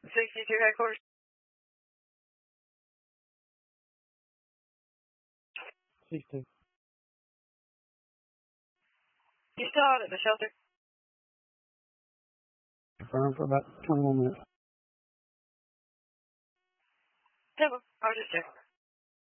62 headquarters. Please do. You still out at the shelter? Confirm for about 21 minutes. No, I was just checking.